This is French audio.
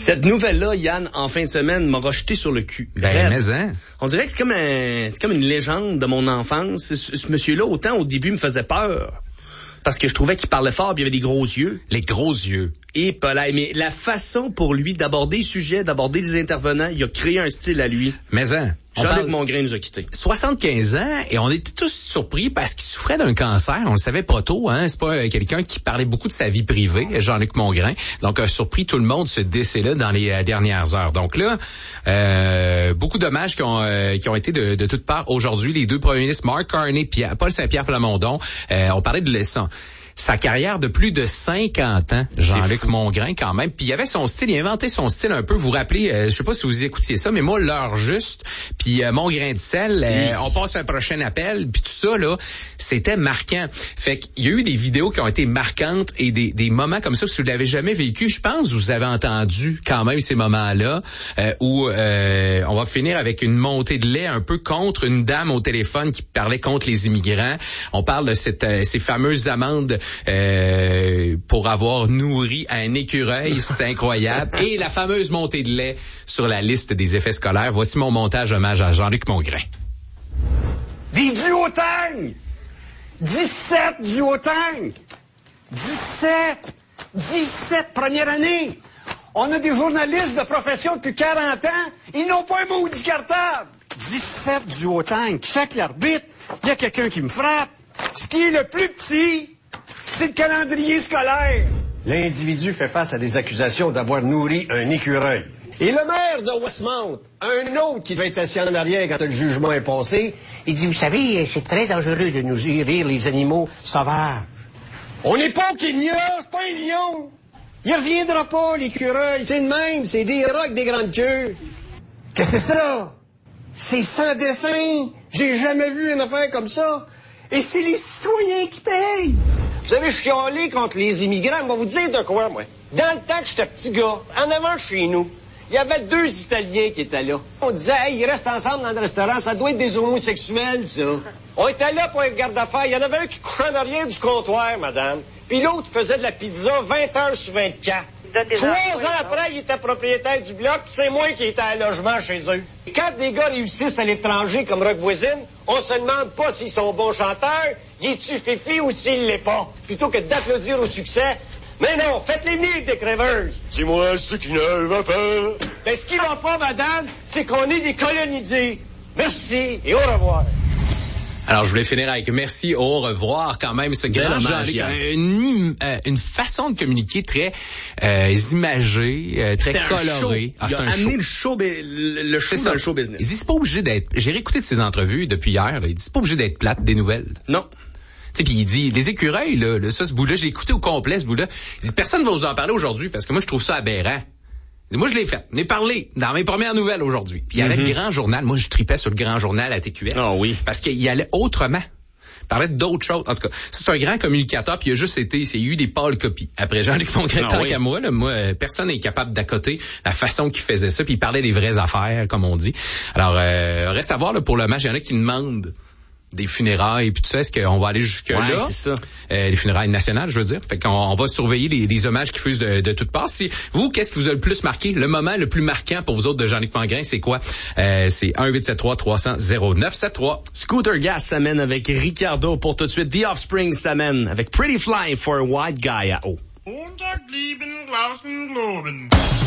Cette nouvelle-là, Yann, en fin de semaine, m'a rejeté sur le cul. Ben, mais hein. On dirait que c'est comme une légende de mon enfance. Ce monsieur-là, autant au début, me faisait peur. Parce que je trouvais qu'il parlait fort, puis il avait des gros yeux. Les gros yeux. Et mais la façon pour lui d'aborder le sujet, d'aborder les intervenants, il a créé un style à lui. Mais hein. Jean-Luc Mongrain nous a quittés. 75 ans, et on était tous surpris parce qu'il souffrait d'un cancer. On le savait pas tôt, hein. C'est pas quelqu'un qui parlait beaucoup de sa vie privée, Jean-Luc Mongrain. Donc, a surpris tout le monde ce décès-là dans les dernières heures. Donc là, beaucoup d'hommages qui ont été de toutes parts aujourd'hui. Les deux premiers ministres, Mark Carney, Paul Saint-Pierre Plamondon, on parlait de sa carrière de plus de 50 ans, Jean-Luc Mongrain quand même. Puis il avait son style, il a inventé son style un peu. Vous vous rappelez, je sais pas si vous écoutiez ça, mais moi, l'heure juste, puis mon grain de sel, on passe un prochain appel, puis tout ça, là, c'était marquant. Fait qu'il y a eu des vidéos qui ont été marquantes et des moments comme ça, si vous l'avez jamais vécu, je pense que vous avez entendu quand même ces moments-là, où on va finir avec une montée de lait un peu contre une dame au téléphone qui parlait contre les immigrants. On parle de ces fameuses amendes pour avoir nourri un écureuil, c'est incroyable. Et la fameuse montée de lait sur la liste des effets scolaires. Voici mon montage hommage à Jean-Luc Mongrain. Des duotangs! 17 duotangs! 17 première année! On a des journalistes de profession depuis 40 ans, ils n'ont pas un maudit cartable! 17 duotangs, check l'arbitre, il y a quelqu'un qui me frappe. Ce qui est le plus petit, c'est le calendrier scolaire. L'individu fait face à des accusations d'avoir nourri un écureuil. Et le maire de Westmount, un autre qui devait être assis en arrière quand le jugement est passé, il dit, vous savez, c'est très dangereux de nourrir les animaux sauvages. On n'est pas au Kenya, c'est pas un lion. Il reviendra pas, l'écureuil, c'est le même, c'est des rats avec des grandes queues. Qu'est-ce que c'est ça? C'est sans dessin. J'ai jamais vu une affaire comme ça. Et c'est les citoyens qui payent. Vous savez, je chialais contre les immigrants. On va vous dire de quoi, moi. Dans le temps que j'étais petit gars, en avant chez nous, il y avait 2 Italiens qui étaient là. On disait, hey, ils restent ensemble dans le restaurant, ça doit être des homosexuels, ça. On était là pour un garde-affaires. Il y en avait un qui couchait en arrière du comptoir, madame. Puis l'autre faisait de la pizza 20 heures sur 24. 3 ans après, il était propriétaire du bloc, puis c'est moi qui étais à logement chez eux. Quand des gars réussissent à l'étranger comme Rock Voisine, on se demande pas s'ils sont bons chanteurs, y est-tu fifi ou s'il l'est pas. Plutôt que d'applaudir au succès, mais non, faites-les venir des crèveuses. Dis-moi ce qui ne va pas. Ben, ce qui va pas, madame, c'est qu'on est des colonisés. Merci et au revoir. Alors, je voulais finir avec merci, au revoir, quand même, ce grand Jean-Luc. Une façon de communiquer très imagée, très colorée. Il a amené le show dans le show business. Il dit, c'est pas obligé d'être... J'ai réécouté de ses entrevues depuis hier, là, il dit, c'est pas obligé d'être plate, des nouvelles. Non. Puis il dit, les écureuils, là, ça, ce bout-là, je l'ai écouté au complet, ce bout-là. Il dit, personne ne va vous en parler aujourd'hui, parce que moi, je trouve ça aberrant. Moi, je l'ai fait. On est parlé dans mes premières nouvelles aujourd'hui. Puis il y avait le Grand Journal. Moi, je tripais sur le Grand Journal à TQS. Ah oui. Parce qu'il allait autrement. Il parlait d'autres choses. En tout cas, c'est un grand communicateur. Puis il y a eu des pâles copies. Après Jean-Luc Mongrain, tant qu'à moi, personne n'est capable d'accoter la façon qu'il faisait ça. Puis il parlait des vraies affaires, comme on dit. Alors, reste à voir là, pour le match. Il y en a qui demandent des funérailles puis tout ça, est-ce qu'on va aller jusque-là? Ouais, c'est ça. Les funérailles nationales, je veux dire. Fait qu'on va surveiller les hommages qui fusent de toutes parts. Vous, qu'est-ce qui vous a le plus marqué? Le moment le plus marquant pour vous autres de Jean-Luc Mongrain, c'est quoi? C'est 1-873-300-0973. Scooter Gas s'amène avec Ricardo pour tout de suite. The Offspring s'amène avec Pretty Fly for a White Guy à eau.